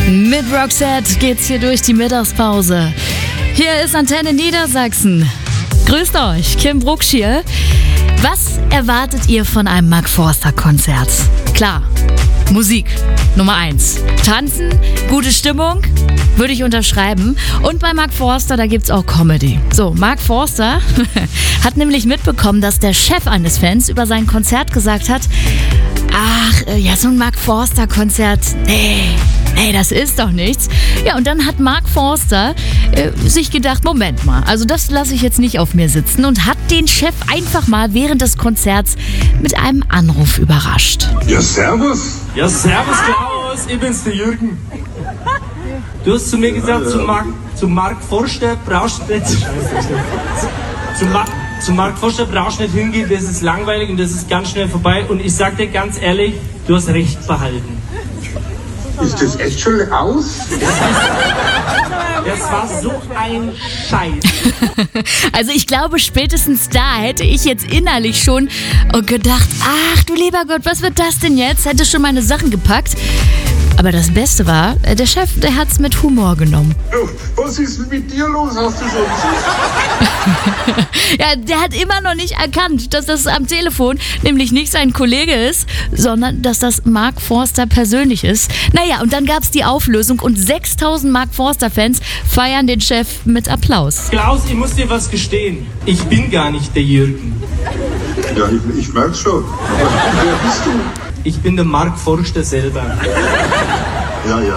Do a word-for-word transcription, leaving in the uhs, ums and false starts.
Mit Roxette geht's hier durch die Mittagspause. Hier ist Antenne Niedersachsen. Grüßt euch, Kim Brucksch hier. Was erwartet ihr von einem Mark Forster Konzert? Klar, Musik, Nummer eins. Tanzen, gute Stimmung, würde ich unterschreiben. Und bei Mark Forster, da gibt's auch Comedy. So, Mark Forster hat nämlich mitbekommen, dass der Chef eines Fans über sein Konzert gesagt hat, ach, ja, so ein Mark Forster Konzert, nee, nee, das ist doch nichts. Ja, und dann hat Mark Forster äh, sich gedacht, Moment mal, also das lasse ich jetzt nicht auf mir sitzen und hat den Chef einfach mal während des Konzerts mit einem Anruf überrascht. Ja, servus. Ja, servus Klaus, ich bin's, der Jürgen. Du hast zu mir gesagt, zu Mark, zu Mark Forster brauchst du nicht... Zu, Mark, zu Mark Forster brauchst du nicht hingehen, das ist langweilig und das ist ganz schnell vorbei. Und ich sag dir ganz ehrlich, du hast recht behalten. Ist das echt schon aus? Das war so ein Scheiß. Also ich glaube, spätestens da hätte ich jetzt innerlich schon gedacht, ach du lieber Gott, was wird das denn jetzt? Hätte schon meine Sachen gepackt. Aber das Beste war, der Chef, der hat's mit Humor genommen. Was ist denn mit dir los? Hast du schon Ja, der hat immer noch nicht erkannt, dass das am Telefon nämlich nicht sein Kollege ist, sondern dass das Mark Forster persönlich ist. Naja, und dann gab's die Auflösung und sechstausend Mark Forster-Fans feiern den Chef mit Applaus. Klaus, ich muss dir was gestehen. Ich bin gar nicht der Jürgen. Ja, ich, ich merk's schon. Aber wer bist du? Ich bin der Mark Forster selber. Ja, ja.